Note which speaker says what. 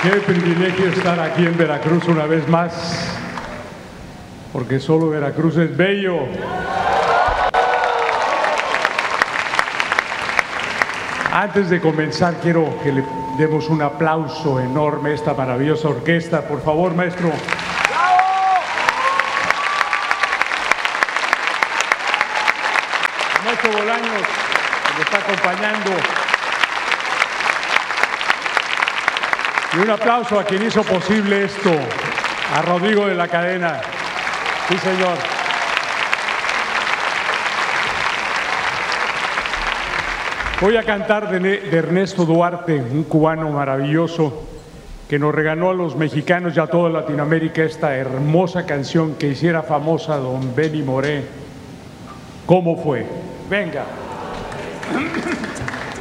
Speaker 1: Qué privilegio estar aquí en Veracruz una vez más, porque solo Veracruz es bello. Antes de comenzar, quiero que le demos un aplauso enorme a esta maravillosa orquesta. Por favor, maestro. El maestro Bolaños, que me está acompañando. Y un aplauso a quien hizo posible esto, a Rodrigo de la Cadena. Sí, señor. Voy a cantar de Ernesto Duarte, un cubano maravilloso que nos regaló a los mexicanos y a toda Latinoamérica esta hermosa canción que hiciera famosa a don Benny Moré. ¿Cómo fue? Venga.